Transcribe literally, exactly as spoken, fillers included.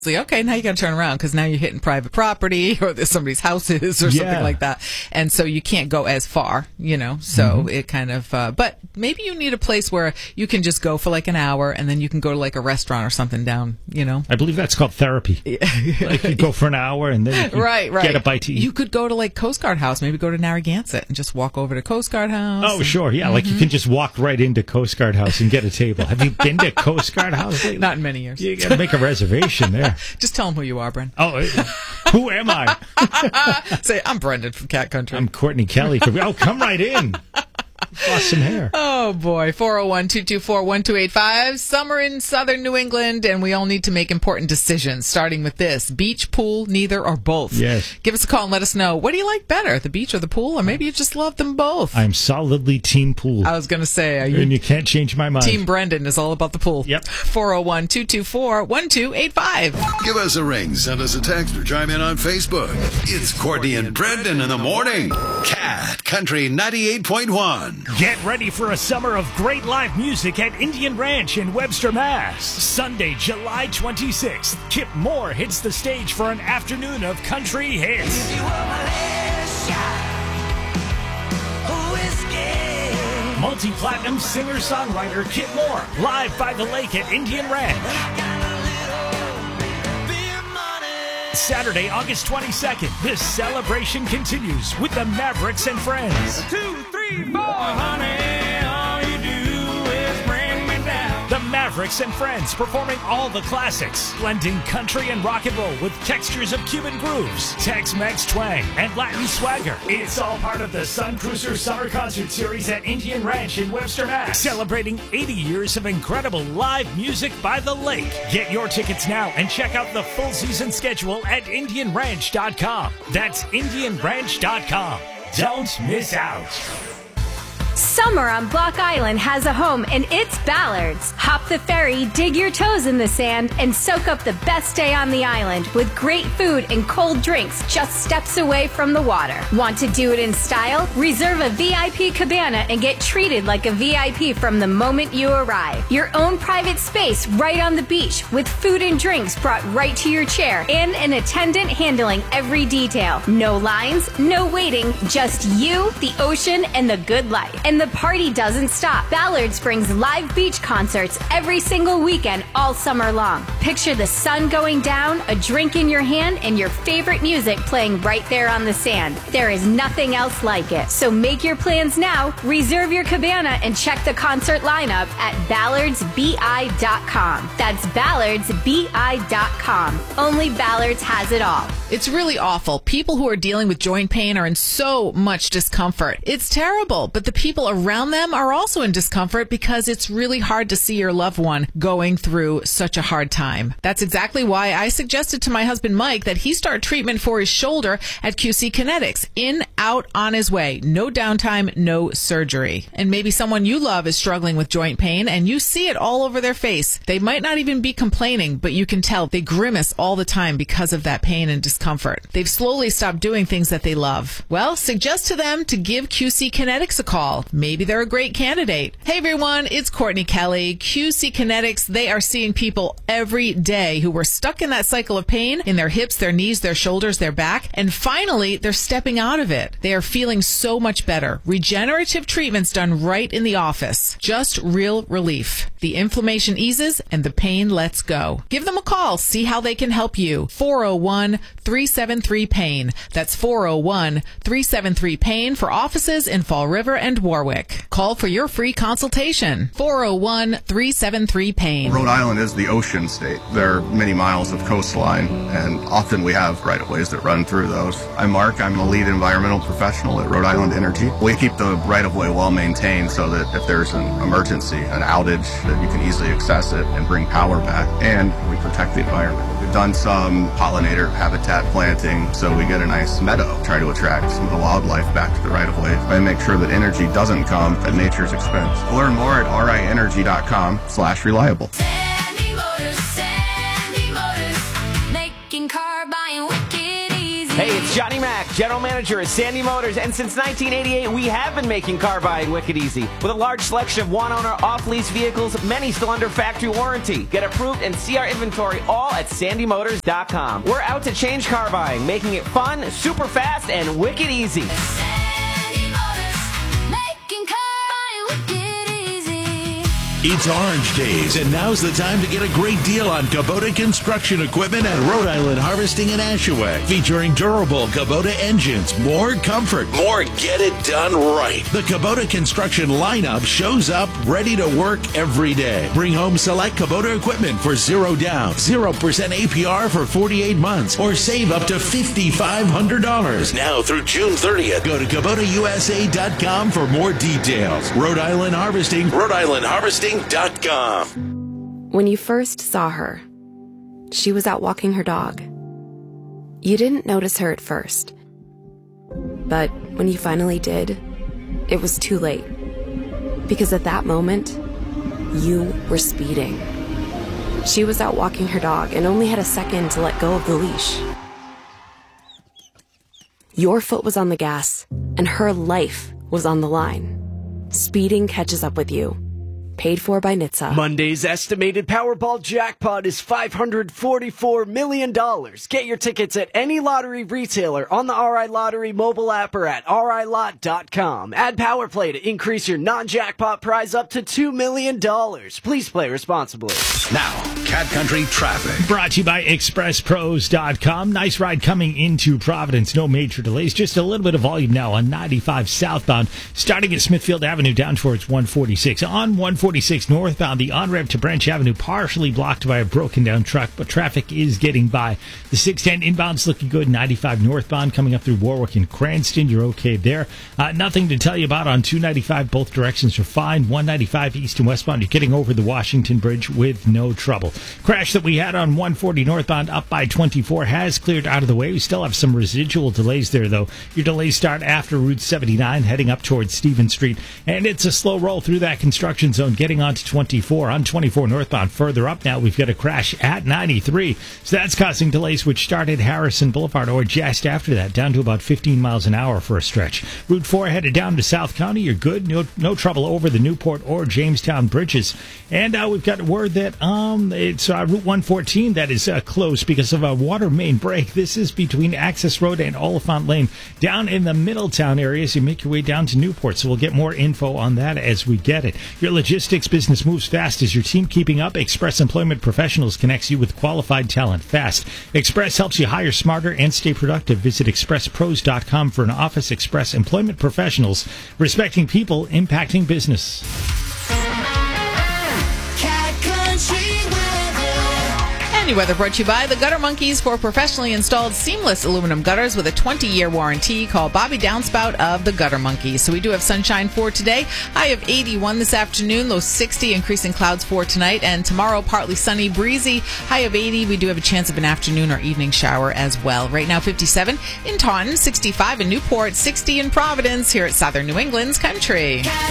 Like, okay, now you got to turn around because now you're hitting private property or there's somebody's houses or Yeah. something like that. And so you can't go as far, you know, so Mm-hmm. it kind of, uh, but maybe you need a place where you can just go for like an hour and then you can go to like a restaurant or something down, you know. I believe that's called therapy. Like you go for an hour and then you can Right, right. get a bite to eat. You could go to like Coast Guard House, maybe go to Narragansett and just walk over to Coast Guard House. Oh, sure. Yeah, like you can just walk right into Coast Guard House and get a table. Have you been to Coast Guard House lately? Not in many years. You got to make a reservation there. Just tell them who you are, Bren. Oh, who am I? Say, I'm Brendan from Cat Country. I'm Courtney Kelly. Oh, come right in. Lost some hair. Oh, boy. four oh one, two two four, one two eight five. Summer in southern New England, and we all need to make important decisions, starting with this. Beach, pool, neither, or both. Yes. Give us a call and let us know. What do you like better, the beach or the pool? Or maybe you just love them both. I'm solidly team pool. I was going to say, are and you you can't change my mind. Team Brendan is all about the pool. Yep. four oh one, two two four, one two eight five. Give us a ring, send us a text, or chime in on Facebook. It's Courtney and Brendan in the morning. Cat Country ninety-eight point one. Get ready for a summer of great live music at Indian Ranch in Webster, Mass. Sunday, July twenty-sixth, Kip Moore hits the stage for an afternoon of country hits. Multi-platinum singer-songwriter Kip Moore, live by the lake at Indian Ranch. Saturday, August twenty-second, this celebration continues with the Mavericks and Friends. Two, three, four, honey, all you do is bring me down. The Mavericks and Friends performing all the classics, blending country and rock and roll with textures of Cuban grooves, Tex-Mex twang, and Latin swagger. It's all part of the Sun Cruiser Summer Concert Series at Indian Ranch in Webster, Mass. Celebrating eighty years of incredible live music by the lake. Get your tickets now and check out the full season schedule at indian ranch dot com. That's indian ranch dot com. Don't miss out. Summer on Block Island has a home, and it's Ballard's. Hop the ferry, dig your toes in the sand, and soak up the best day on the island with great food and cold drinks just steps away from the water. Want to do it in style? Reserve a V I P cabana and get treated like a V I P from the moment you arrive. Your own private space right on the beach with food and drinks brought right to your chair and an attendant handling every detail. No lines, no waiting, just you, the ocean, and the good life. And the party doesn't stop. Ballard's brings live beach concerts every single weekend all summer long. Picture the sun going down, a drink in your hand, and your favorite music playing right there on the sand. There is nothing else like it. So make your plans now, reserve your cabana, and check the concert lineup at ballards b i dot com. That's ballards b i dot com. Only Ballard's has it all. It's really awful. People who are dealing with joint pain are in so much discomfort. It's terrible, but the people around them are also in discomfort because it's really hard to see your loved one going through such a hard time. That's exactly why I suggested to my husband Mike that he start treatment for his shoulder at Q C Kinetics. In, out, on his way. No downtime, no surgery. And maybe someone you love is struggling with joint pain and you see it all over their face. They might not even be complaining, but you can tell they grimace all the time because of that pain and discomfort. They've slowly stopped doing things that they love. Well, suggest to them to give Q C Kinetics a call. Maybe they're a great candidate. Hey everyone, it's Courtney Kelly. Q C Kinetics, they are seeing people every day who were stuck in that cycle of pain in their hips, their knees, their shoulders, their back, and finally they're stepping out of it. They are feeling so much better. Regenerative treatments done right in the office. Just real relief. The inflammation eases and the pain lets go. Give them a call. See how they can help you. four oh one, three seven three, pain. That's four oh one, three seven three, pain for offices in Fall River and Warwick. Call for your free consultation. four oh one, three seven three, pain. Rhode Island is the ocean state. There are many miles of coastline, and often we have right-of-ways that run through those. I'm Mark. I'm the lead environmental professional at Rhode Island Energy. We keep the right-of-way well maintained so that if there's an emergency, an outage, that you can easily access it and bring power back, and we protect the environment. We've done some pollinator habitat planting, so we get a nice meadow. Try to attract some of the wildlife back to the right-of-way and make sure that energy doesn't come at nature's expense. Learn more at r i energy dot com slash reliable. Sandy Motors, Sandy Motors, making car buying wicked easy. Hey, it's Johnny Mack, General Manager at Sandy Motors, and since nineteen eighty-eight, we have been making car buying wicked easy. With a large selection of one-owner off-lease vehicles, many still under factory warranty. Get approved and see our inventory all at sandy motors dot com. We're out to change car buying, making it fun, super fast, and wicked easy. Sandy Motors, making car buying wicked easy. It's Orange Days, and now's the time to get a great deal on Kubota construction equipment at Rhode Island Harvesting in Ashaway. Featuring durable Kubota engines, more comfort, more get it done right. The Kubota construction lineup shows up ready to work every day. Bring home select Kubota equipment for zero down, zero percent A P R for forty-eight months, or save up to five thousand five hundred dollars. Now through June thirtieth, go to Kubota U S A dot com for more details. Rhode Island Harvesting, Rhode Island Harvesting dot com. When you first saw her, she was out walking her dog. You didn't notice her at first. But when you finally did, it was too late. Because at that moment, you were speeding. She was out walking her dog and only had a second to let go of the leash. Your foot was on the gas, and her life was on the line. Speeding catches up with you. Paid for by N H T S A. Monday's estimated Powerball jackpot is five hundred forty-four million dollars. Get your tickets at any lottery retailer on the R I Lottery mobile app or at R I lot dot com. Add Power Play to increase your non-jackpot prize up to two million dollars. Please play responsibly. Now, Cat Country Traffic. Brought to you by express pros dot com. Nice ride coming into Providence. No major delays. Just a little bit of volume now on ninety-five southbound, starting at Smithfield Avenue down towards one forty-six. On one forty-six northbound, the on-ramp to Branch Avenue partially blocked by a broken down truck, but traffic is getting by. The six ten inbound's looking good. ninety-five northbound coming up through Warwick and Cranston. You're okay there. Uh, nothing to tell you about on two ninety-five. Both directions are fine. one ninety-five east and westbound. You're getting over the Washington Bridge with no trouble. Crash that we had on one forty northbound up by twenty-four has cleared out of the way. We still have some residual delays there, though. Your delays start after Route seventy-nine, heading up towards Stevens Street, and it's a slow roll through that construction zone, getting onto twenty-four. On twenty-four northbound, further up now, we've got a crash at ninety-three, so that's causing delays, which started Harrison Boulevard, or just after that, down to about fifteen miles an hour for a stretch. Route four headed down to South County. You're good. No, no trouble over the Newport or Jamestown bridges. And uh, we've got word that um, it's uh, Route one fourteen that is uh, closed because of a water main break. This is between Access Road and Oliphant Lane, down in the Middletown area as you make your way down to Newport. So we'll get more info on that as we get it. Your logistics business moves fast. Is your team keeping up? Express Employment Professionals connects you with qualified talent fast. Express helps you hire smarter and stay productive. Visit express pros dot com for an office. Express Employment Professionals, respecting people, impacting business. Any weather brought to you by the Gutter Monkeys for professionally installed seamless aluminum gutters with a twenty-year warranty. Call Bobby Downspout of the Gutter Monkeys. So we do have sunshine for today. High of eighty-one this afternoon, low sixty, increasing clouds for tonight. And tomorrow, partly sunny, breezy, high of eighty. We do have a chance of an afternoon or evening shower as well. Right now, fifty-seven in Taunton, sixty-five in Newport, sixty in Providence, here at Southern New England's Country.